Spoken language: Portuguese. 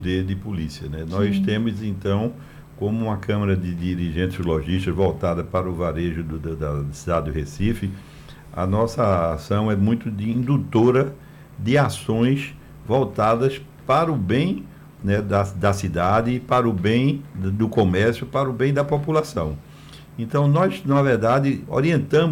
de polícia, né? Nós temos, então, como uma Câmara de Dirigentes Lojistas voltada para o varejo da cidade do Recife, a nossa ação é muito de indutora de ações voltadas para o bem, né, da cidade, para o bem do comércio, para o bem da população. Então, nós, na verdade, orientamos